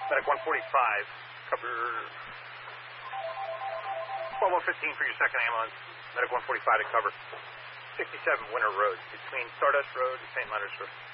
Medic 145, cover 12115 for your second ambulance. Medic 145 to cover 67 Winter Road, between Stardust Road and St. Leonard's Road.